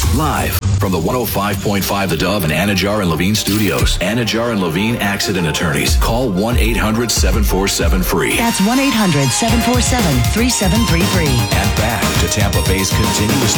Live from the 105.5 The Dove and Anajar and Levine studios. Anajar and Levine Accident Attorneys. Call 1-800-747-FREE. That's 1-800-747-3733. And back to Tampa Bay's continuous